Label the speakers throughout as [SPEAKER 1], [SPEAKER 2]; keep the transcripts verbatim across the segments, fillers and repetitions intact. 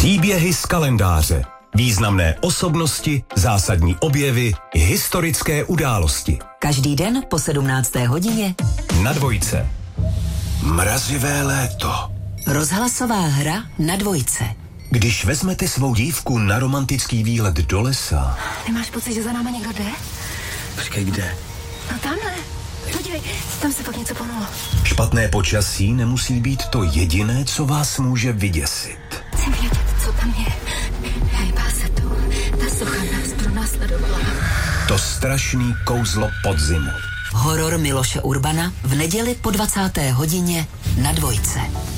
[SPEAKER 1] Příběhy z kalendáře. Významné osobnosti, zásadní objevy, historické události.
[SPEAKER 2] Každý den po sedmnácté hodině
[SPEAKER 1] Na Dvojce. Mrazivé léto.
[SPEAKER 2] Rozhlasová hra Na Dvojce.
[SPEAKER 1] Když vezmete svou dívku na romantický výlet do lesa...
[SPEAKER 3] Nemáš pocit, že za náma někdo jde?
[SPEAKER 1] Počkej, kde?
[SPEAKER 3] No tamhle. Podívej, tam se pak něco pohnulo.
[SPEAKER 1] Špatné počasí nemusí být to jediné, co vás může vyděsit.
[SPEAKER 3] Chci vědět, co tam je. Hejbá se tu. Ta socha nás pronásledovala.
[SPEAKER 1] To strašný kouzlo podzimu.
[SPEAKER 2] Horor Miloše Urbana v neděli po dvacáté hodině Na Dvojce.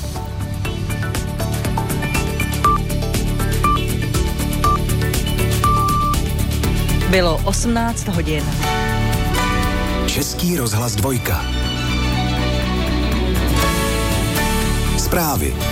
[SPEAKER 4] Bylo osmnáct hodin.
[SPEAKER 1] Český rozhlas dvojka. Zprávy.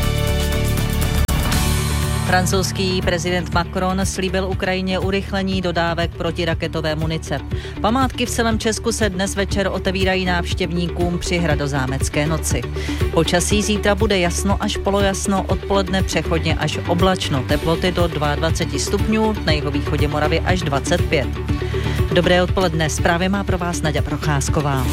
[SPEAKER 4] Francouzský prezident Macron slíbil Ukrajině urychlení dodávek protiraketové munice. Památky v celém Česku se dnes večer otevírají návštěvníkům při Hradozámecké noci. Počasí zítra bude jasno až polojasno, odpoledne přechodně až oblačno. Teploty do dvacet dva stupňů, na jihovýchodě Moravy až dvacet pět. Dobré odpoledne, zprávy má pro vás Naďa Procházková.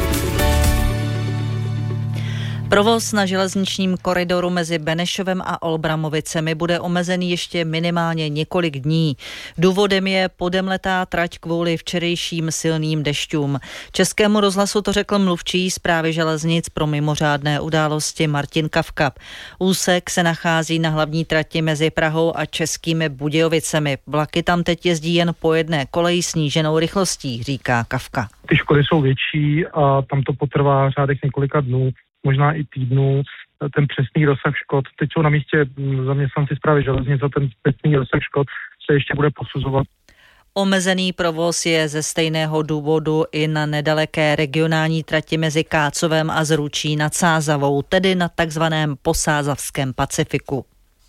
[SPEAKER 4] Provoz na železničním koridoru mezi Benešovem a Olbramovicemi bude omezený ještě minimálně několik dní. Důvodem je podemletá trať kvůli včerejším silným dešťům. Českému rozhlasu to řekl mluvčí Správy železnic pro mimořádné události Martin Kafka. Úsek se nachází na hlavní trati mezi Prahou a Českými Budějovicemi. Vlaky tam teď jezdí jen po jedné koleji sníženou rychlostí, říká Kafka.
[SPEAKER 5] Ty škody jsou větší a tam to potrvá řádech několika dnů, možná i týdnů, ten přesný rozsah škod. Teď jsou na místě zaměstnanci Správy železnic a ten přesný rozsah škod se ještě bude posuzovat.
[SPEAKER 4] Omezený provoz je ze stejného důvodu i na nedaleké regionální trati mezi Kácovem a Zručí nad Sázavou, tedy na takzvaném posázavském Pacifiku.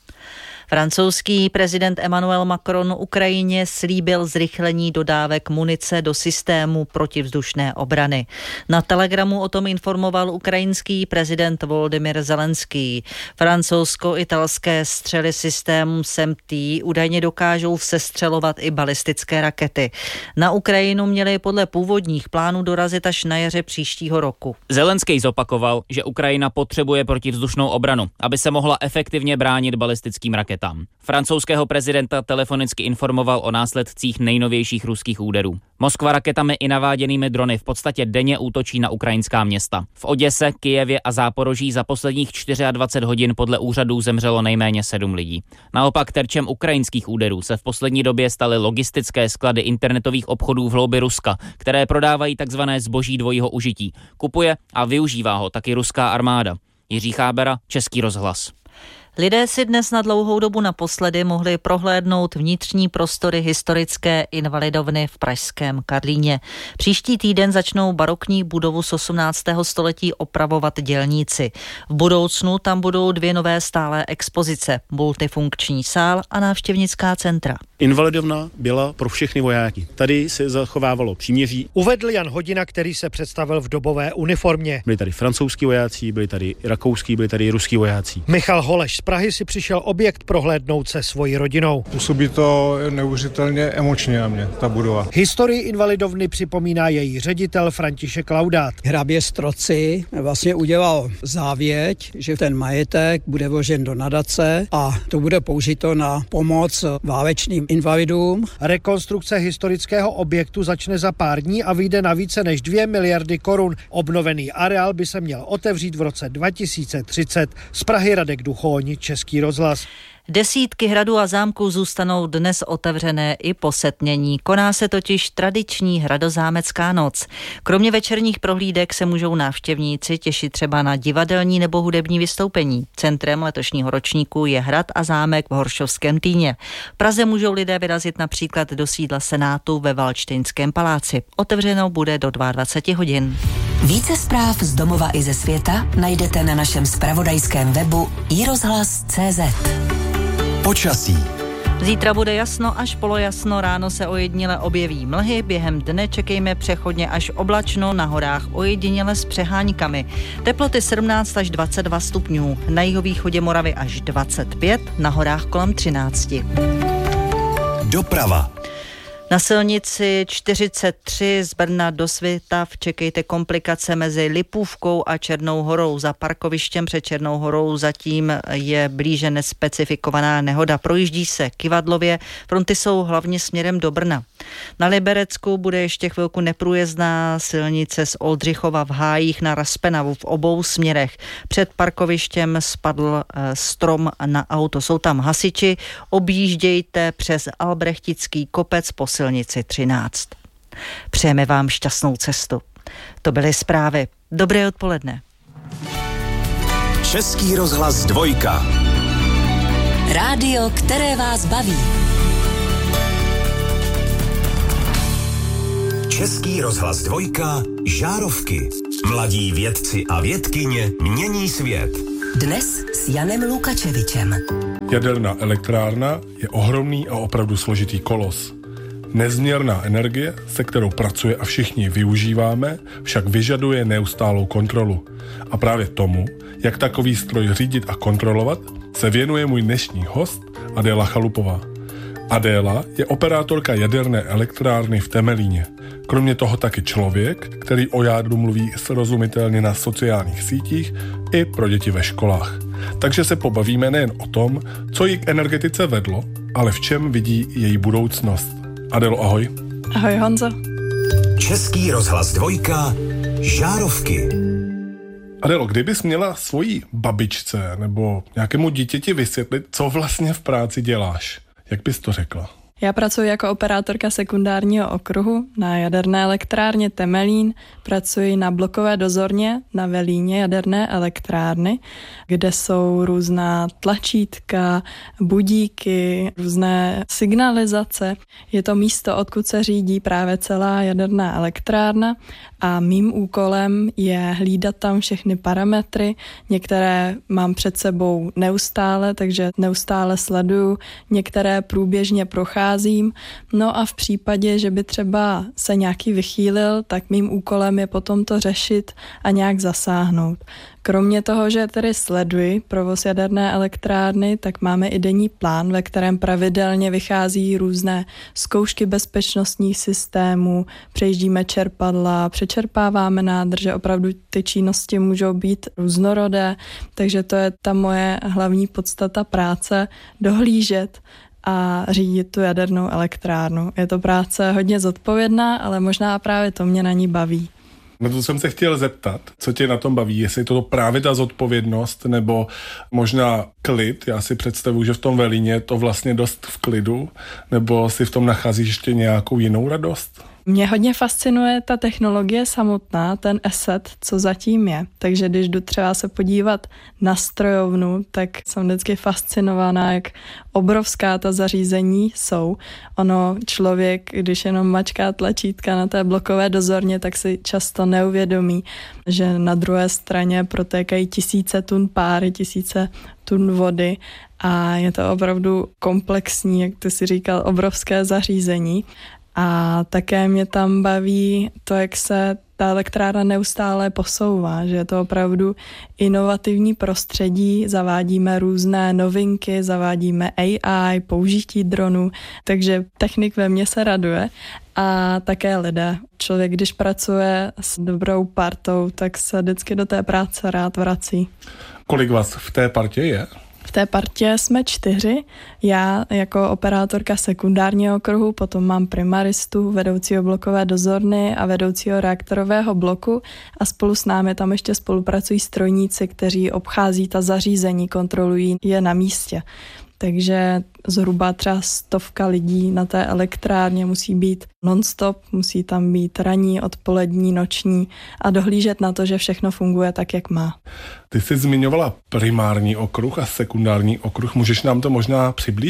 [SPEAKER 4] Francouzský prezident Emmanuel Macron Ukrajině slíbil zrychlení dodávek munice do systému protivzdušné obrany. Na Telegramu o tom informoval ukrajinský prezident Volodymyr Zelenský. Francouzsko-italské střely systému S E M T údajně dokážou sestřelovat i balistické rakety. Na Ukrajinu měly podle původních plánů dorazit až na jaře příštího roku.
[SPEAKER 6] Zelenský zopakoval, že Ukrajina potřebuje protivzdušnou obranu, aby se mohla efektivně bránit balistickým raketám. Francouzského prezidenta telefonicky informoval o následcích nejnovějších ruských úderů. Moskva raketami i naváděnými drony v podstatě denně útočí na ukrajinská města. V Oděse, Kyjevě a Záporoží za posledních dvacet čtyři hodin podle úřadů zemřelo nejméně sedm lidí. Naopak terčem ukrajinských úderů se v poslední době staly logistické sklady internetových obchodů v hloubi Ruska, které prodávají takzvané zboží dvojího užití. Kupuje a využívá ho taky ruská armáda. Jiří Chábera, Český rozhlas.
[SPEAKER 4] Lidé si dnes na dlouhou dobu naposledy mohli prohlédnout vnitřní prostory historické invalidovny v pražském Karlíně. Příští týden začnou barokní budovu z osmnáctého století opravovat dělníci. V budoucnu tam budou dvě nové stálé expozice, multifunkční sál a návštěvnická centra.
[SPEAKER 7] Invalidovna byla pro všechny vojáky. Tady se zachovávalo příměří.
[SPEAKER 8] Uvedl Jan Hodina, který se představil v dobové uniformě.
[SPEAKER 7] Byli tady francouzský vojáci, byli tady rakouský, byli tady ruský vojáci.
[SPEAKER 8] Michal Holeš z Prahy si přišel objekt prohlédnout se svojí rodinou.
[SPEAKER 9] Působí to neuvěřitelně emočně na mě, ta budova.
[SPEAKER 8] Historii invalidovny připomíná její ředitel František Laudát.
[SPEAKER 10] Hrabě Stroci vlastně udělal závěť, že ten majetek bude vložen do nadace a to bude použito na pomoc válečným invalidům.
[SPEAKER 8] Rekonstrukce historického objektu začne za pár dní a vyjde na více než dvě miliardy korun. Obnovený areál by se měl otevřít v roce dva tisíce třicet. Z Prahy Radek Duchoň, Český rozhlas.
[SPEAKER 4] Desítky hradů a zámků zůstanou dnes otevřené i po setmění. Koná se totiž tradiční Hradozámecká noc. Kromě večerních prohlídek se můžou návštěvníci těšit třeba na divadelní nebo hudební vystoupení. Centrem letošního ročníku je hrad a zámek v Horšovském Týně. V Praze můžou lidé vyrazit například do sídla Senátu ve Valdštejnském paláci. Otevřeno bude do dvacet dva hodin.
[SPEAKER 2] Více zpráv z domova i ze světa najdete na našem zpravodajském webu i rozhlas tečka cé zet.
[SPEAKER 1] Počasí.
[SPEAKER 4] Zítra bude jasno až polojasno, ráno se ojediněle objeví mlhy, během dne čekejme přechodně až oblačno, na horách ojediněle s přeháňkami. Teploty sedmnáct až dvacet dva stupňů, na jihovýchodě Moravy až dvacet pět, na horách kolem třináct.
[SPEAKER 1] Doprava.
[SPEAKER 4] Na silnici čtyřicet tři z Brna do Svitav čekejte komplikace mezi Lipůvkou a Černou horou. Za parkovištěm před Černou horou zatím je blíže nespecifikovaná nehoda. Projíždí se kyvadlově, fronty jsou hlavně směrem do Brna. Na Liberecku bude ještě chvilku neprůjezdná silnice z Oldřichova v Hájích na Raspenavu v obou směrech. Před parkovištěm spadl strom na auto. Jsou tam hasiči, objíždějte přes Albrechtický kopec po silnici třináct. Přejeme vám šťastnou cestu. To byly zprávy. Dobré odpoledne.
[SPEAKER 1] Český rozhlas dvojka.
[SPEAKER 2] Rádio, které vás baví.
[SPEAKER 1] Český rozhlas dvojka. Žárovky. Mladí vědci a vědkyně mění svět.
[SPEAKER 2] Dnes s Janem Lukačevičem.
[SPEAKER 9] Jaderná elektrárna je ohromný a opravdu složitý kolos. Nezměrná energie, se kterou pracuje a všichni využíváme, však vyžaduje neustálou kontrolu. A právě tomu, jak takový stroj řídit a kontrolovat, se věnuje můj dnešní host Adéla Chalupová. Adéla je operátorka jaderné elektrárny v Temelíně. Kromě toho taky člověk, který o jádru mluví srozumitelně na sociálních sítích i pro děti ve školách. Takže se pobavíme nejen o tom, co ji k energetice vedlo, ale v čem vidí její budoucnost. Adélo, ahoj.
[SPEAKER 11] Ahoj, Honzo.
[SPEAKER 1] Český rozhlas dvojka. Žárovky.
[SPEAKER 9] Adélo, kdybys měla svojí babičce nebo nějakému dítěti vysvětlit, co vlastně v práci děláš, jak bys to řekla?
[SPEAKER 11] Já pracuji jako operátorka sekundárního okruhu na jaderné elektrárně Temelín. Pracuji na blokové dozorně na velíně jaderné elektrárny, kde jsou různá tlačítka, budíky, různé signalizace. Je to místo, odkud se řídí právě celá jaderná elektrárna a mým úkolem je hlídat tam všechny parametry. Některé mám před sebou neustále, takže neustále sleduju, některé průběžně procházím. No a v případě, že by třeba se nějaký vychýlil, tak mým úkolem je potom to řešit a nějak zasáhnout. Kromě toho, že tedy sleduji provoz jaderné elektrárny, tak máme i denní plán, ve kterém pravidelně vychází různé zkoušky bezpečnostních systémů, přejíždíme čerpadla, přečerpáváme nádrže, opravdu ty činnosti můžou být různorodé, takže to je ta moje hlavní podstata práce, dohlížet a řídit tu jadernou elektrárnu. Je to práce hodně zodpovědná, ale možná právě to mě na ní baví.
[SPEAKER 9] Na to jsem se chtěl zeptat, co tě na tom baví, jestli je to právě ta zodpovědnost, nebo možná klid. Já si představuji, že v tom Velíně je to vlastně dost v klidu, nebo si v tom nacházíš ještě nějakou jinou radost?
[SPEAKER 11] Mě hodně fascinuje ta technologie samotná, ten asset, co zatím je. Takže když jdu třeba se podívat na strojovnu, tak jsem vždycky fascinovaná, jak obrovská ta zařízení jsou. Ono člověk, když jenom mačká tlačítka na té blokové dozorně, tak si často neuvědomí, že na druhé straně protékají tisíce tun páry, tisíce tun vody a je to opravdu komplexní, jak ty si říkal, obrovské zařízení. A také mě tam baví to, jak se ta elektrárna neustále posouvá, že je to opravdu inovativní prostředí, zavádíme různé novinky, zavádíme A I, použití dronů, takže technik ve mně se raduje a také lidé. Člověk, když pracuje s dobrou partou, tak se vždycky do té práce rád vrací.
[SPEAKER 9] Kolik vás v té partě je?
[SPEAKER 11] V té partě jsme čtyři, já jako operátorka sekundárního okruhu, potom mám primaristu, vedoucího blokové dozorny a vedoucího reaktorového bloku a spolu s námi tam ještě spolupracují strojníci, kteří obchází ta zařízení, kontrolují je na místě. Takže zhruba třeba stovka lidí na té elektrárně musí být non-stop, musí tam být ranní, odpolední, noční a dohlížet na to, že všechno funguje tak, jak má.
[SPEAKER 9] Ty jsi zmiňovala primární okruh a sekundární okruh. Můžeš nám to možná přiblížit?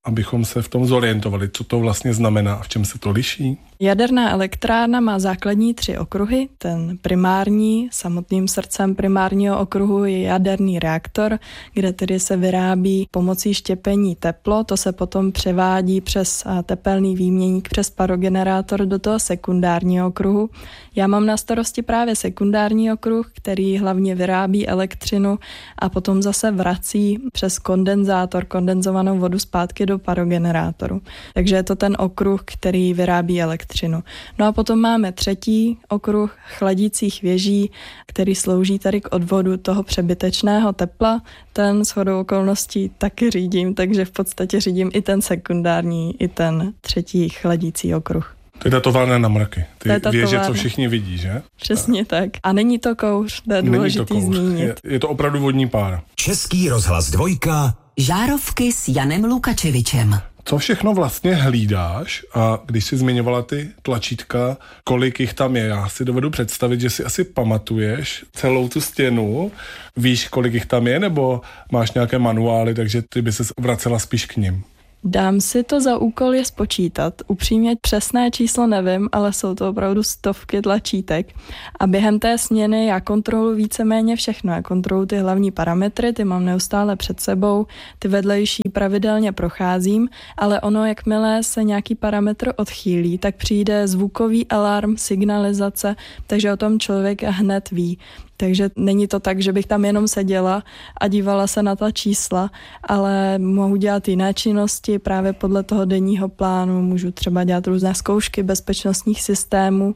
[SPEAKER 9] abychom se v tom zorientovali, co to vlastně znamená a v čem se to liší?
[SPEAKER 11] Jaderná elektrárna má základní tři okruhy. Ten primární, samotným srdcem primárního okruhu je jaderný reaktor, kde tedy se vyrábí pomocí štěpení teplo. To se potom převádí přes tepelný výměník, přes parogenerátor do toho sekundárního okruhu. Já mám na starosti právě sekundární okruh, který hlavně vyrábí elektřinu a potom zase vrací přes kondenzátor kondenzovanou vodu zpátky do parogenerátoru. Takže je to ten okruh, který vyrábí elektřinu. No a potom máme třetí okruh chladících věží, který slouží tady k odvodu toho přebytečného tepla. Ten shodou okolností taky řídím, takže v podstatě řídím i ten sekundární, i ten třetí chladící okruh.
[SPEAKER 9] To je ta továrna na mraky. Ty
[SPEAKER 11] to
[SPEAKER 9] věže, co všichni vidí, že?
[SPEAKER 11] Přesně tak. A není to kouř, to je důležitý zmínit.
[SPEAKER 9] Je, je to opravdu vodní pára.
[SPEAKER 1] Český rozhlas dvojka.
[SPEAKER 2] Žárovky s Janem Lukačevičem.
[SPEAKER 9] Co všechno vlastně hlídáš a když jsi zmiňovala ty tlačítka, kolik jich tam je? Já si dovedu představit, že si asi pamatuješ celou tu stěnu, víš, kolik jich tam je, nebo máš nějaké manuály, takže ty by ses vracela spíš k nim?
[SPEAKER 11] Dám si to za úkol je spočítat. Upřímně přesné číslo nevím, ale jsou to opravdu stovky tlačítek. A během té směny já kontroluji víceméně všechno. Já kontroluji ty hlavní parametry, ty mám neustále před sebou, ty vedlejší pravidelně procházím, ale ono, jakmile se nějaký parametr odchýlí, tak přijde zvukový alarm, signalizace, takže o tom člověk hned ví. Takže není to tak, že bych tam jenom seděla a dívala se na ta čísla, ale mohu dělat jiné činnosti právě podle toho denního plánu, můžu třeba dělat různé zkoušky bezpečnostních systémů,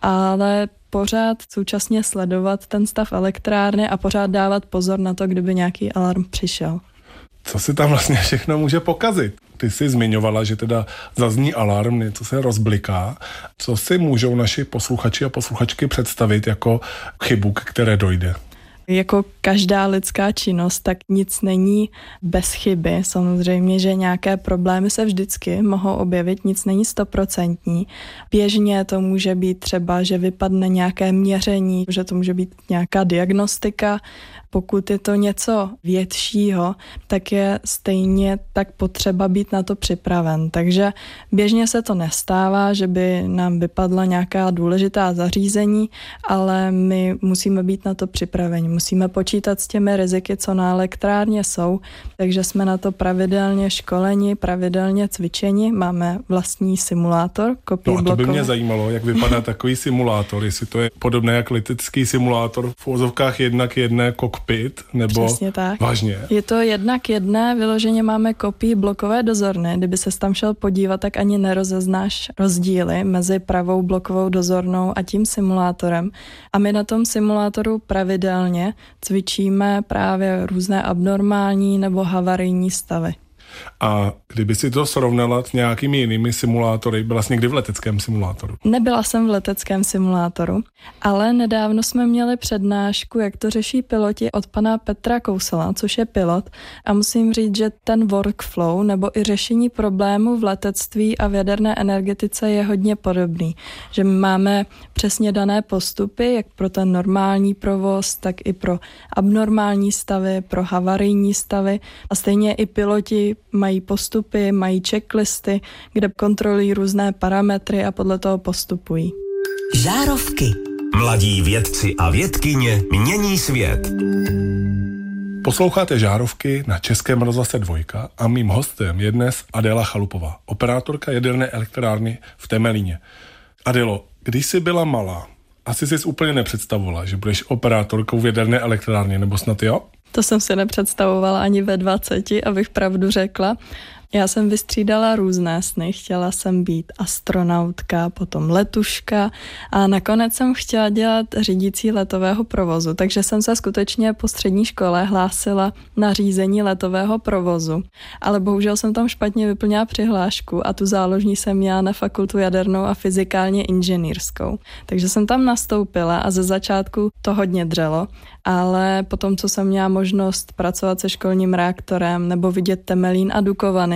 [SPEAKER 11] ale pořád současně sledovat ten stav elektrárny a pořád dávat pozor na to, kdyby nějaký alarm přišel.
[SPEAKER 9] Co si tam vlastně všechno může pokazit? Ty jsi zmiňovala, že teda zazní alarm, něco se rozbliká. Co si můžou naši posluchači a posluchačky představit jako chybu, k které dojde?
[SPEAKER 11] Jako každá lidská činnost, tak nic není bez chyby. Samozřejmě, že nějaké problémy se vždycky mohou objevit, nic není stoprocentní. Běžně to může být třeba, že vypadne nějaké měření, že to může být nějaká diagnostika. Pokud je to něco většího, tak je stejně tak potřeba být na to připraven. Takže běžně se to nestává, že by nám vypadla nějaká důležitá zařízení, ale my musíme být na to připraveni. Musíme počítat s těmi riziky, co na elektrárně jsou, takže jsme na to pravidelně školeni, pravidelně cvičeni. Máme vlastní simulátor, kopii
[SPEAKER 9] blokové. No a to by mě
[SPEAKER 11] blokové.
[SPEAKER 9] zajímalo, jak vypadá takový simulátor, jestli to je podobné jak letecký simulátor v uvozovkách jednak jedné kokpit, nebo
[SPEAKER 11] přesně tak.
[SPEAKER 9] Vážně.
[SPEAKER 11] Je to jednak jedné, vyloženě máme kopii blokové dozorny, kdyby ses tam šel podívat, tak ani nerozeznáš rozdíly mezi pravou blokovou dozornou a tím simulátorem. A my na tom simulátoru pravidelně cvičíme právě různé abnormální nebo havarijní stavy.
[SPEAKER 9] A kdyby si to srovnala s nějakými jinými simulátory, byla jsi někdy v leteckém simulátoru?
[SPEAKER 11] Nebyla jsem v leteckém simulátoru, ale nedávno jsme měli přednášku, jak to řeší piloti od pana Petra Kousela, což je pilot. A musím říct, že ten workflow nebo i řešení problémů v letectví a v jaderné energetice je hodně podobný. Že my máme přesně dané postupy, jak pro ten normální provoz, tak i pro abnormální stavy, pro havarijní stavy. A stejně i piloti mají postupy, mají checklisty, kde kontrolují různé parametry a podle toho postupují.
[SPEAKER 2] Žárovky.
[SPEAKER 1] Mladí vědci a vědkyně mění svět.
[SPEAKER 9] Posloucháte Žárovky na Českém rozhlase Dvojka a mým hostem je dnes Adéla Chalupová, operátorka jaderné elektrárny v Temelíně. Adélo, když jsi byla malá, asi jsi úplně nepředstavovala, že budeš operátorkou v jaderné elektrárně, nebo snad jo?
[SPEAKER 11] To jsem si nepředstavovala ani ve dvaceti, abych pravdu řekla. Já jsem vystřídala různé sny, chtěla jsem být astronautka, potom letuška a nakonec jsem chtěla dělat řídící letového provozu, takže jsem se skutečně po střední škole hlásila na řízení letového provozu, ale bohužel jsem tam špatně vyplnila přihlášku a tu záložní jsem měla na fakultu jadernou a fyzikálně inženýrskou. Takže jsem tam nastoupila a ze začátku to hodně dřelo, ale potom, co jsem měla možnost pracovat se školním reaktorem nebo vidět Temelín a Dukovany,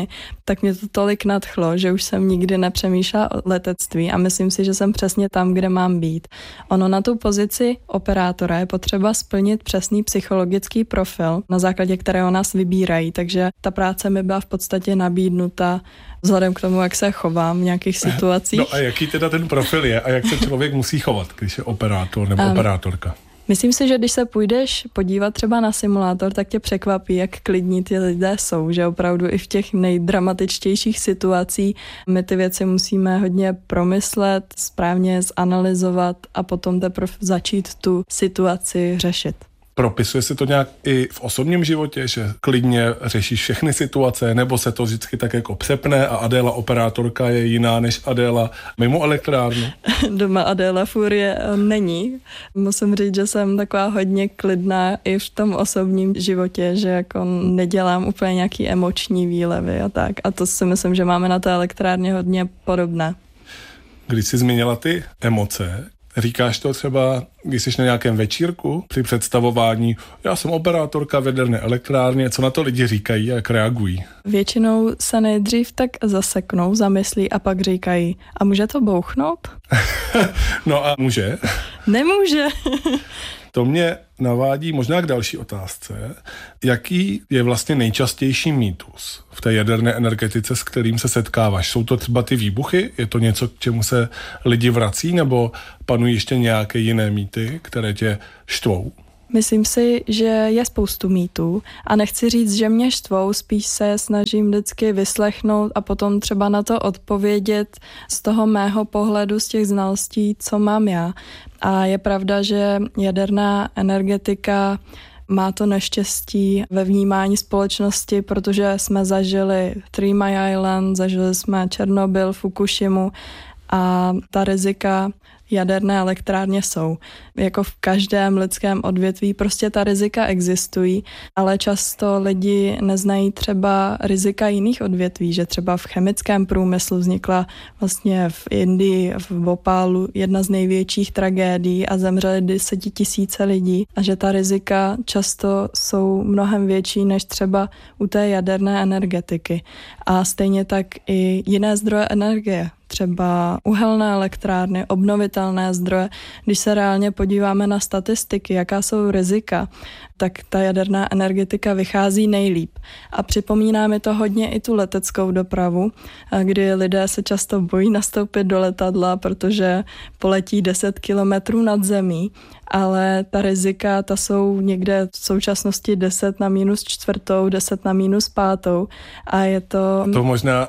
[SPEAKER 11] zemi, tak mě to tolik nadchlo, že už jsem nikdy nepřemýšlela o letectví a myslím si, že jsem přesně tam, kde mám být. Ono na tu pozici operátora je potřeba splnit přesný psychologický profil, na základě kterého nás vybírají, takže ta práce mi byla v podstatě nabídnuta vzhledem k tomu, jak se chovám v nějakých situacích.
[SPEAKER 9] No a jaký teda ten profil je a jak se člověk musí chovat, když je operátor nebo um, operátorka?
[SPEAKER 11] Myslím si, že když se půjdeš podívat třeba na simulátor, tak tě překvapí, jak klidní ty lidé jsou, že opravdu i v těch nejdramatičtějších situacích my ty věci musíme hodně promyslet, správně zanalyzovat a potom teprve začít tu situaci řešit.
[SPEAKER 9] Propisuje se to nějak i v osobním životě, že klidně řešíš všechny situace, nebo se to vždycky tak jako přepne a Adéla operátorka je jiná než Adéla mimo elektrárnu?
[SPEAKER 11] Doma Adéla Furie není. Musím říct, že jsem taková hodně klidná i v tom osobním životě, že jako nedělám úplně nějaký emoční výlevy a tak. A to si myslím, že máme na té elektrárně hodně podobné.
[SPEAKER 9] Když jsi zmínila ty emoce, říkáš to třeba, když jsi na nějakém večírku při představování, já jsem operátorka v jaderné elektrárně, co na to lidi říkají a jak reagují?
[SPEAKER 11] Většinou se nejdřív tak zaseknou, zamyslí a pak říkají, a může to bouchnout?
[SPEAKER 9] No a může?
[SPEAKER 11] Nemůže.
[SPEAKER 9] To mě navádí možná k další otázce. Jaký je vlastně nejčastější mýtus v té jaderné energetice, s kterým se setkáváš? Jsou to třeba ty výbuchy? Je to něco, k čemu se lidi vrací? Nebo panují ještě nějaké jiné mýty, které tě štvou?
[SPEAKER 11] Myslím si, že je spoustu mýtů a nechci říct, že mě štvou, spíš se snažím vždycky vyslechnout a potom třeba na to odpovědět z toho mého pohledu, z těch znalostí, co mám já. A je pravda, že jaderná energetika má to neštěstí ve vnímání společnosti, protože jsme zažili Three Mile Island, zažili jsme Černobyl, Fukushimu a ta rizika jaderné elektrárně jsou. Jako v každém lidském odvětví prostě ta rizika existují, ale často lidi neznají třeba rizika jiných odvětví, že třeba v chemickém průmyslu vznikla vlastně v Indii, v Bhopálu jedna z největších tragédií a zemřeli desetitisíce lidí a že ta rizika často jsou mnohem větší než třeba u té jaderné energetiky. A stejně tak i jiné zdroje energie, třeba uhelné elektrárny, obnovitelné zdroje. Když se reálně podíváme na statistiky, jaká jsou rizika, tak ta jaderná energetika vychází nejlíp. A připomíná mi to hodně i tu leteckou dopravu, kdy lidé se často bojí nastoupit do letadla, protože poletí deset kilometrů nad zemí, ale ta rizika, ta jsou někde v současnosti deset na minus čtvrtou, deset na minus pátou a je to...
[SPEAKER 9] To možná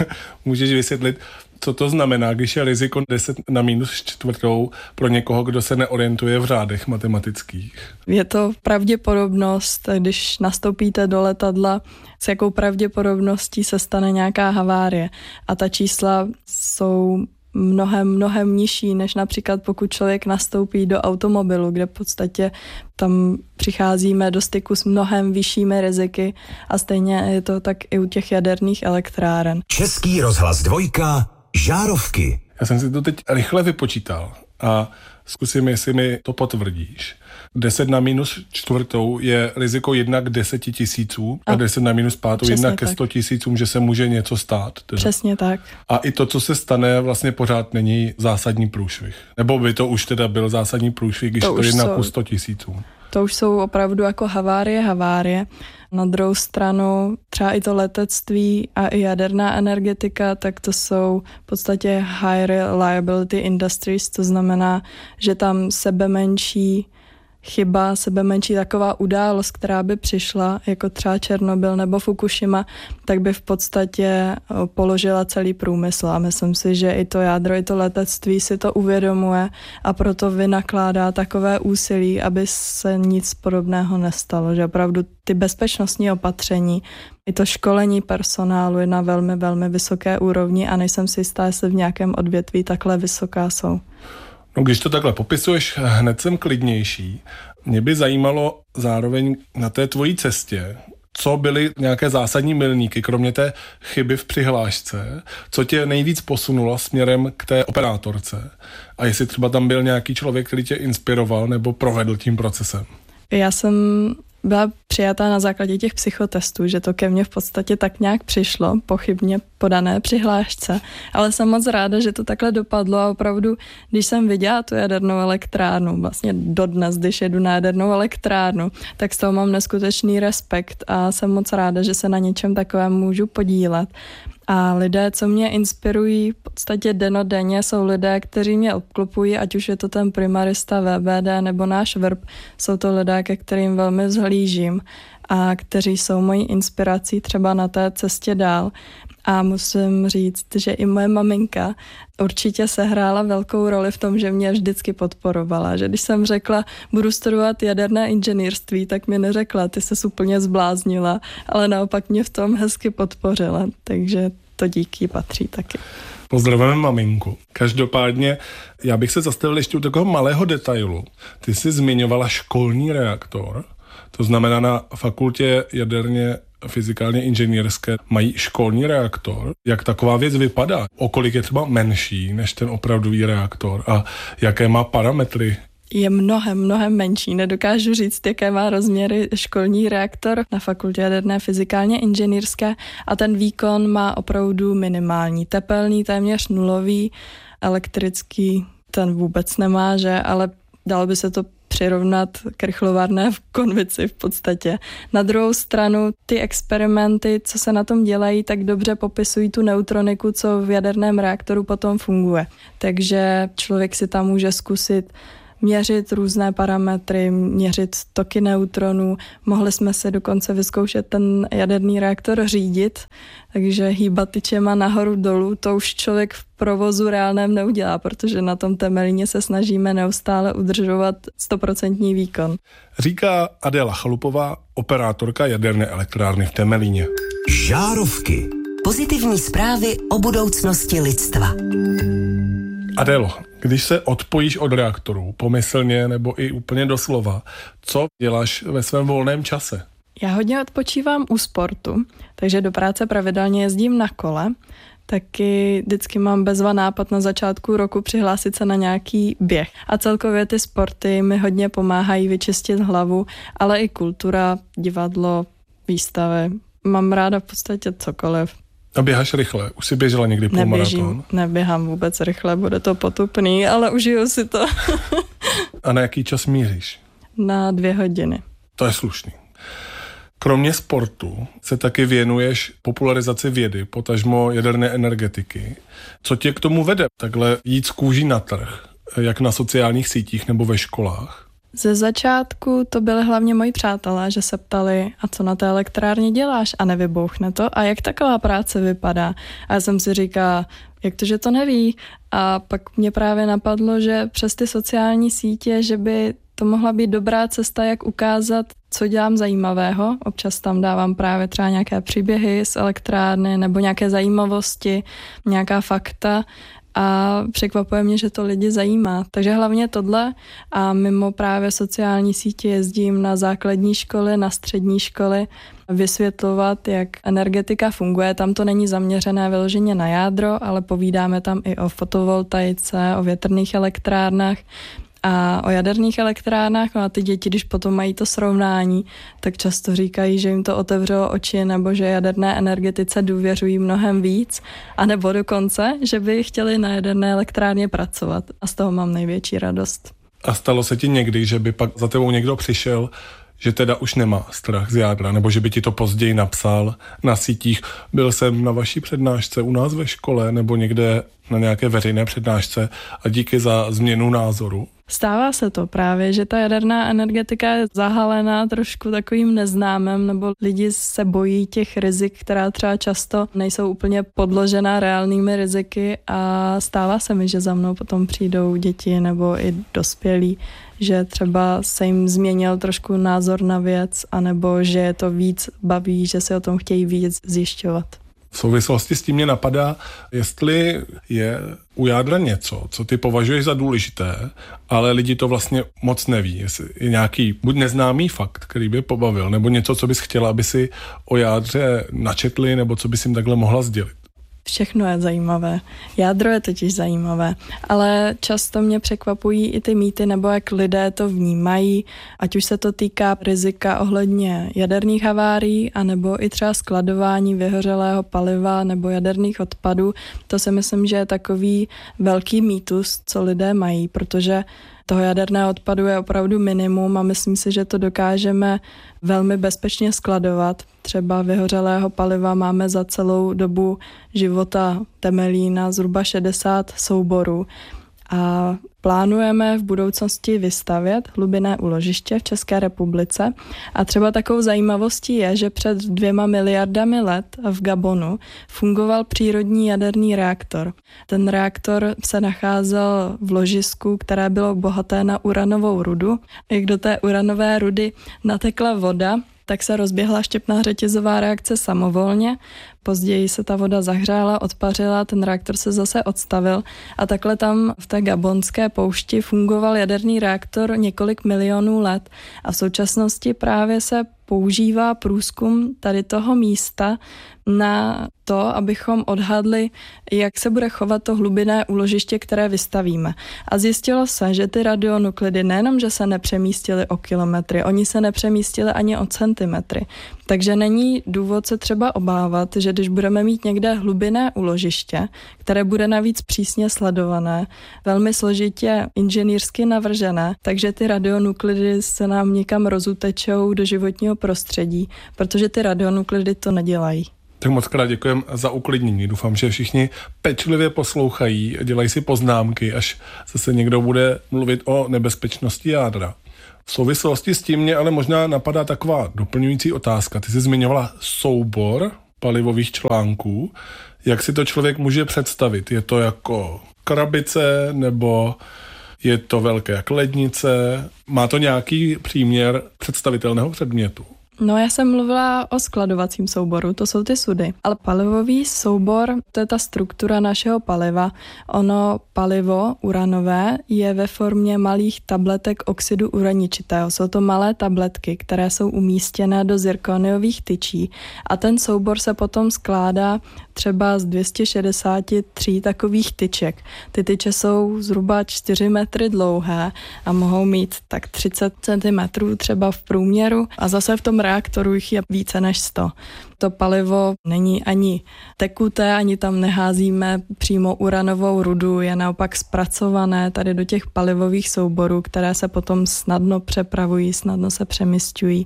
[SPEAKER 9] můžeš vysvětlit, co to znamená, když je riziko deset na minus čtvrtou pro někoho, kdo se neorientuje v řádech matematických?
[SPEAKER 11] Je to pravděpodobnost, když nastoupíte do letadla, s jakou pravděpodobností se stane nějaká havárie. A ta čísla jsou mnohem, mnohem nižší, než například pokud člověk nastoupí do automobilu, kde v podstatě tam přicházíme do styku s mnohem vyššími riziky a stejně je to tak i u těch jaderných elektráren.
[SPEAKER 1] Český rozhlas dvojka, žárovky.
[SPEAKER 9] Já jsem si to teď rychle vypočítal a zkusím, jestli mi to potvrdíš. deset na minus čtvrtou je riziko jedna k deseti tisícům a, a deset na minus pátou jedna ke sto tisícům, že se může něco stát. Teda.
[SPEAKER 11] Přesně tak.
[SPEAKER 9] A i to, co se stane, vlastně pořád není zásadní průšvih. Nebo by to už teda byl zásadní průšvih, když to, to jedna ku sto tisícům.
[SPEAKER 11] To už jsou opravdu jako havárie, havárie. Na druhou stranu třeba i to letectví a i jaderná energetika, tak to jsou v podstatě high reliability industries, to znamená, že tam sebe menší chyba, sebe menší taková událost, která by přišla, jako třeba Černobyl nebo Fukushima, tak by v podstatě položila celý průmysl. A myslím si, že i to jádro, i to letectví si to uvědomuje a proto vynakládá takové úsilí, aby se nic podobného nestalo. Že opravdu ty bezpečnostní opatření, i to školení personálu je na velmi, velmi vysoké úrovni a nejsem si jistá, jestli v nějakém odvětví takhle vysoká jsou.
[SPEAKER 9] No, když to takhle popisuješ, hned jsem klidnější. Mě by zajímalo zároveň na té tvojí cestě, co byly nějaké zásadní milníky, kromě té chyby v přihlášce, co tě nejvíc posunulo směrem k té operátorce a jestli třeba tam byl nějaký člověk, který tě inspiroval nebo provedl tím procesem.
[SPEAKER 11] Já jsem byla přijatá na základě těch psychotestů, že to ke mně v podstatě tak nějak přišlo, pochybně podané přihlášce, ale jsem moc ráda, že to takhle dopadlo a opravdu, když jsem viděla tu jadernou elektrárnu, vlastně dodnes, když jedu na jadernou elektrárnu, tak z toho mám neskutečný respekt a jsem moc ráda, že se na něčem takovém můžu podílet. A lidé, co mě inspirují v podstatě dennodenně, jsou lidé, kteří mě obklopují, ať už je to ten primarista V B D nebo náš vrb, jsou to lidé, ke kterým velmi vzhlížím a kteří jsou mojí inspirací třeba na té cestě dál. A musím říct, že i moje maminka určitě sehrála velkou roli v tom, že mě vždycky podporovala. Že když jsem řekla, budu studovat jaderné inženýrství, tak mi neřekla, ty ses úplně zbláznila, ale naopak mě v tom hezky podpořila. Takže to díky patří taky.
[SPEAKER 9] Pozdravujeme maminku. Každopádně já bych se zastavil ještě u takového malého detailu. Ty jsi zmiňovala školní reaktor, to znamená na fakultě jaderně fyzikálně inženýrské mají školní reaktor. Jak taková věc vypadá? O kolik je třeba menší než ten opravdový reaktor a jaké má parametry?
[SPEAKER 11] Je mnohem, mnohem menší. Nedokážu říct, jaké má rozměry školní reaktor na fakultě jaderné fyzikálně inženýrské a ten výkon má opravdu minimální. Tepelný téměř nulový, elektrický ten vůbec nemá, že, ale dalo by se to přirovnat k rychlovárné v konvici v podstatě. Na druhou stranu ty experimenty, co se na tom dělají, tak dobře popisují tu neutroniku, co v jaderném reaktoru potom funguje. Takže člověk si tam může zkusit měřit různé parametry, měřit toky neutronů. Mohli jsme se dokonce vyzkoušet ten jaderný reaktor řídit, takže hýbat tyčema nahoru dolů, to už člověk v provozu reálném neudělá, protože na tom Temelíně se snažíme neustále udržovat stoprocentní výkon.
[SPEAKER 9] Říká Adéla Chalupová, operátorka jaderné elektrárny v Temelíně.
[SPEAKER 2] Žárovky. Pozitivní zprávy o budoucnosti lidstva.
[SPEAKER 9] Adélo, když se odpojíš od reaktorů, pomyslně nebo i úplně doslova, co děláš ve svém volném čase?
[SPEAKER 11] Já hodně odpočívám u sportu, takže do práce pravidelně jezdím na kole. Taky vždycky mám bezva nápad na začátku roku přihlásit se na nějaký běh. A celkově ty sporty mi hodně pomáhají vyčistit hlavu, ale i kultura, divadlo, výstavy. Mám ráda v podstatě cokoliv.
[SPEAKER 9] A běháš rychle? Už jsi běžela někdy půlmaraton?
[SPEAKER 11] Neběhám vůbec rychle, bude to potupný, ale užiju si to.
[SPEAKER 9] A na jaký čas míříš?
[SPEAKER 11] Na dvě hodiny.
[SPEAKER 9] To je slušný. Kromě sportu se taky věnuješ popularizaci vědy, potažmo jaderné energetiky. Co tě k tomu vede takhle jít z kůží na trh, jak na sociálních sítích nebo ve školách?
[SPEAKER 11] Ze začátku to byly hlavně moji přátelé, že se ptali, a co na té elektrárně děláš a nevybouchne to a jak taková práce vypadá. A já jsem si říkala, jak to, že to neví. A pak mě právě napadlo, že přes ty sociální sítě, že by to mohla být dobrá cesta, jak ukázat, co dělám zajímavého. Občas tam dávám právě třeba nějaké příběhy z elektrárny nebo nějaké zajímavosti, nějaká fakta. A překvapuje mě, že to lidi zajímá. Takže hlavně tohle a mimo právě sociální sítě jezdím na základní školy, na střední školy vysvětlovat, jak energetika funguje. Tam to není zaměřené vyloženě na jádro, ale povídáme tam i o fotovoltaice, o větrných elektrárnách a o jaderných elektrárnách. No a ty děti, když potom mají to srovnání, tak často říkají, že jim to otevřelo oči nebo že jaderné energetice důvěřují mnohem víc, anebo dokonce, že by chtěli na jaderné elektrárně pracovat. A z toho mám největší radost.
[SPEAKER 9] A stalo se ti někdy, že by pak za tebou někdo přišel, že teda už nemá strach z jádra, nebo že by ti to později napsal na sítích? Byl jsem na vaší přednášce u nás ve škole nebo někde na nějaké veřejné přednášce a díky za změnu názoru.
[SPEAKER 11] Stává se to právě, že ta jaderná energetika je zahalená trošku takovým neznámem, nebo lidi se bojí těch rizik, která třeba často nejsou úplně podložená reálnými riziky a stává se mi, že za mnou potom přijdou děti nebo i dospělí, že třeba se jim změnil trošku názor na věc, anebo že je to víc baví, že se o tom chtějí víc zjišťovat.
[SPEAKER 9] V souvislosti s tím mě napadá, jestli je u jádra něco, co ty považuješ za důležité, ale lidi to vlastně moc neví. Jestli je nějaký buď neznámý fakt, který by pobavil, nebo něco, co bys chtěla, aby si o jádře načetli, nebo co bys jim takhle mohla sdělit.
[SPEAKER 11] Všechno je zajímavé. Jádro je totiž zajímavé, ale často mě překvapují i ty mýty, nebo jak lidé to vnímají, ať už se to týká rizika ohledně jaderných havárií, anebo i třeba skladování vyhořelého paliva nebo jaderných odpadů. To si myslím, že je takový velký mýtus, co lidé mají, protože toho jaderného odpadu je opravdu minimum a myslím si, že to dokážeme velmi bezpečně skladovat. Třeba vyhořelého paliva máme za celou dobu života Temelína zhruba šedesát souborů. A plánujeme v budoucnosti vystavět hlubinné úložiště v České republice. A třeba takovou zajímavostí je, že před dvěma miliardami let v Gabonu fungoval přírodní jaderný reaktor. Ten reaktor se nacházel v ložisku, které bylo bohaté na uranovou rudu. Jak do té uranové rudy natekla voda, tak se rozběhla štěpná řetězová reakce samovolně. Později se ta voda zahřála, odpařila, ten reaktor se zase odstavil a takhle tam v té gabonské poušti fungoval jaderný reaktor několik milionů let a v současnosti právě se používá průzkum tady toho místa na to, abychom odhadli, jak se bude chovat to hlubinné úložiště, které vystavíme. A zjistilo se, že ty radionuklidy nejenom, že se nepřemístily o kilometry, oni se nepřemístily ani o centimetry. Takže není důvod se třeba obávat, že když budeme mít někde hlubinné úložiště, které bude navíc přísně sledované, velmi složitě inženýrsky navržené, takže ty radionuklidy se nám někam rozutečou do životního prostředí, protože ty radionuklidy to nedělají.
[SPEAKER 9] Tak moc krát děkujem za uklidnění. Doufám, že všichni pečlivě poslouchají a dělají si poznámky, až zase někdo bude mluvit o nebezpečnosti jádra. V souvislosti s tím mě ale možná napadá taková doplňující otázka. Ty jsi zmiňovala soubor palivových článků. Jak si to člověk může představit? Je to jako krabice nebo je to velké jak lednice? Má to nějaký příměr představitelného předmětu?
[SPEAKER 11] No, já jsem mluvila o skladovacím souboru, to jsou ty sudy. Ale palivový soubor, to je ta struktura našeho paliva. Ono palivo uranové je ve formě malých tabletek oxidu uraničitého. Jsou to malé tabletky, které jsou umístěné do zirkoniových tyčí a ten soubor se potom skládá třeba z dvě stě šedesát tři takových tyček. Ty tyče jsou zhruba čtyři metry dlouhé a mohou mít tak třicet centimetrů třeba v průměru a zase v tom reaktoru jich je více než sto. To palivo není ani tekuté, ani tam neházíme přímo uranovou rudu, je naopak zpracované tady do těch palivových souborů, které se potom snadno přepravují, snadno se přemisťují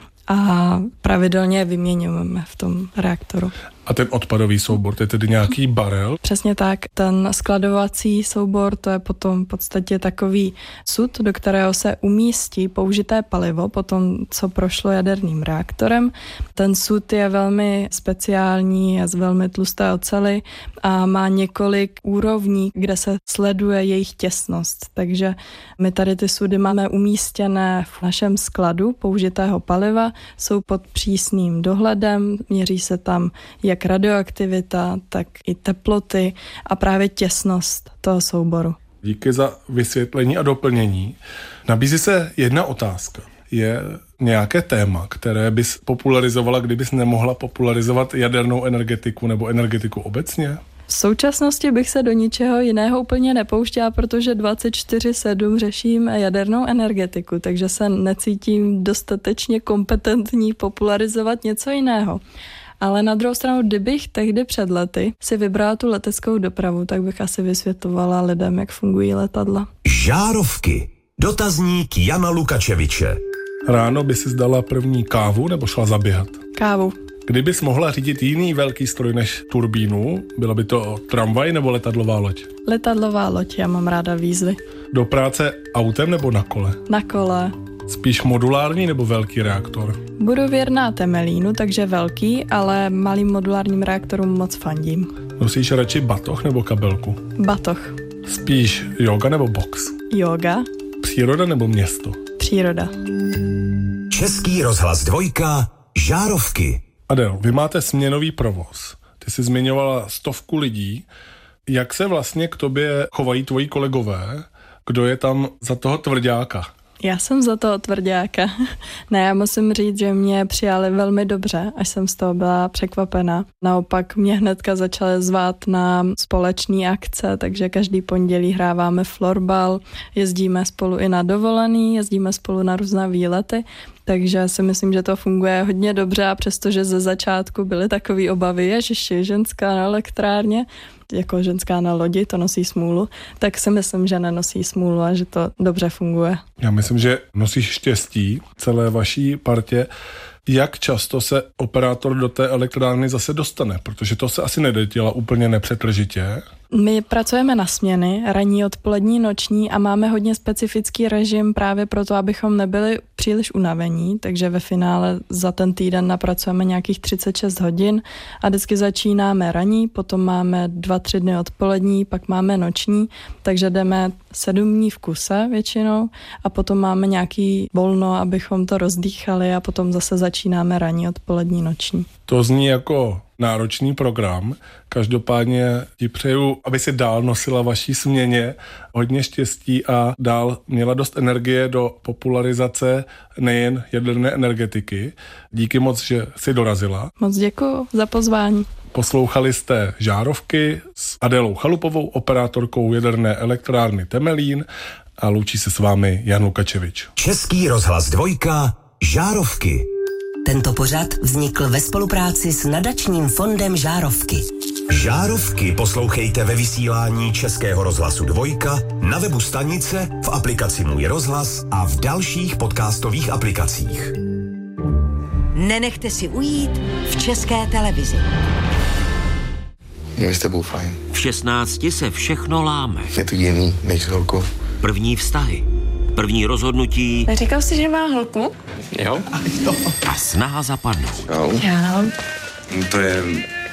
[SPEAKER 11] a pravidelně je vyměňujeme v tom reaktoru.
[SPEAKER 9] A ten odpadový soubor, to je tedy nějaký barel?
[SPEAKER 11] Přesně tak. Ten skladovací soubor, to je potom v podstatě takový sud, do kterého se umístí použité palivo, potom co prošlo jaderným reaktorem. Ten sud je velmi speciální, je z velmi tlusté oceli a má několik úrovní, kde se sleduje jejich těsnost. Takže my tady ty sudy máme umístěné v našem skladu použitého paliva, jsou pod přísným dohledem, měří se tam jak jak radioaktivita, tak i teploty a právě těsnost toho souboru.
[SPEAKER 9] Díky za vysvětlení a doplnění. Nabízí se jedna otázka. Je nějaké téma, které bys popularizovala, kdybys nemohla popularizovat jadernou energetiku nebo energetiku obecně?
[SPEAKER 11] V současnosti bych se do ničeho jiného úplně nepouštěla, protože dvacet čtyři sedm řeším jadernou energetiku, takže se necítím dostatečně kompetentní popularizovat něco jiného. Ale na druhou stranu, kdybych tehdy před lety si vybrala tu leteckou dopravu, tak bych asi vysvětlovala lidem, jak fungují letadla.
[SPEAKER 1] Žárovky. Dotazník Jana Lukačeviče.
[SPEAKER 9] Ráno by si zdala první kávu nebo šla zaběhat?
[SPEAKER 11] Kávu.
[SPEAKER 9] Kdybys mohla řídit jiný velký stroj než turbínu, byla by to tramvaj nebo letadlová loď?
[SPEAKER 11] Letadlová loď, já mám ráda výzvy.
[SPEAKER 9] Do práce autem nebo na kole?
[SPEAKER 11] Na kole.
[SPEAKER 9] Spíš modulární nebo velký reaktor?
[SPEAKER 11] Budu věrná Temelínu, takže velký, ale malým modulárním reaktorům moc fandím.
[SPEAKER 9] Nosíš radši batoh nebo kabelku?
[SPEAKER 11] Batoh.
[SPEAKER 9] Spíš yoga nebo box?
[SPEAKER 11] Yoga.
[SPEAKER 9] Příroda nebo město?
[SPEAKER 11] Příroda.
[SPEAKER 1] Český rozhlas dvojka, Žárovky.
[SPEAKER 9] Adel, vy máte směnový provoz. Ty jsi zmiňovala stovku lidí. Jak se vlastně k tobě chovají tvoji kolegové? Kdo je tam za toho tvrďáka?
[SPEAKER 11] Já jsem za toho tvrďáka. Ne, já musím říct, že mě přijali velmi dobře, až jsem z toho byla překvapena. Naopak mě hnedka začaly zvát na společné akce, takže každý pondělí hráváme florbal, jezdíme spolu i na dovolený, jezdíme spolu na různé výlety, takže si myslím, že to funguje hodně dobře a přestože ze začátku byly takové obavy, ježiši, ženská na elektrárně, jako ženská na lodi, to nosí smůlu, tak si myslím, že nenosí smůlu a že to dobře funguje.
[SPEAKER 9] Já myslím, že nosíš štěstí celé vaší partě. Jak často se operátor do té elektrárny zase dostane? Protože to se asi nejde dělat úplně nepřetržitě.
[SPEAKER 11] My pracujeme na směny, ranní, odpolední, noční a máme hodně specifický režim právě proto, abychom nebyli příliš unavení, takže ve finále za ten týden napracujeme nějakých třicet šest hodin a vždycky začínáme ranní, potom máme dva, tři dny odpolední, pak máme noční, takže jdeme sedm dní v kuse většinou a potom máme nějaký volno, abychom to rozdýchali a potom zase začínáme ranní, odpolední, noční.
[SPEAKER 9] To zní jako náročný program. Každopádně ti přeju, aby si dál nosila vaší směně hodně štěstí a dál měla dost energie do popularizace nejen jaderné energetiky. Díky moc, že jsi dorazila.
[SPEAKER 11] Moc děkuju za pozvání.
[SPEAKER 9] Poslouchali jste Žárovky s Adélou Chalupovou, operátorkou jaderné elektrárny Temelín, a loučí se s vámi Jan Lukačevič.
[SPEAKER 1] Český rozhlas dvojka, Žárovky.
[SPEAKER 2] Tento pořad vznikl ve spolupráci s nadačním fondem Žárovky.
[SPEAKER 1] Žárovky poslouchejte ve vysílání Českého rozhlasu dvojka, na webu stanice, v aplikaci Můj rozhlas a v dalších podcastových aplikacích.
[SPEAKER 2] Nenechte si ujít v České televizi.
[SPEAKER 12] Je s tebou fajn.
[SPEAKER 13] V šestnácti se všechno láme.
[SPEAKER 12] Je to jiný než s holkou.
[SPEAKER 13] První vztahy. První rozhodnutí.
[SPEAKER 14] Říkal jsi, že má holku?
[SPEAKER 12] Jo.
[SPEAKER 13] A snaha zapadnout.
[SPEAKER 12] Jo.
[SPEAKER 14] Já.
[SPEAKER 12] To je